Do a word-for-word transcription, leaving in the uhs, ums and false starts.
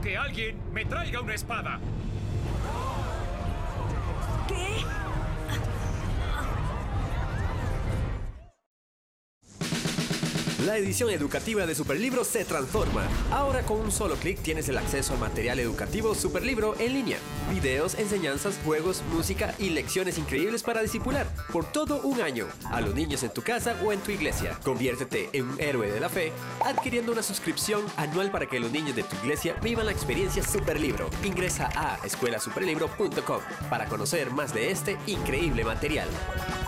que alguien me traiga una espada. ¿Qué? La edición educativa de Superlibro se transforma. Ahora con un solo clic tienes el acceso al material educativo Superlibro en línea. Videos, enseñanzas, juegos, música y lecciones increíbles para discipular por todo un año a los niños en tu casa o en tu iglesia. Conviértete en un héroe de la fe adquiriendo una suscripción anual para que los niños de tu iglesia vivan la experiencia Superlibro. Ingresa a escuela superlibro punto com para conocer más de este increíble material.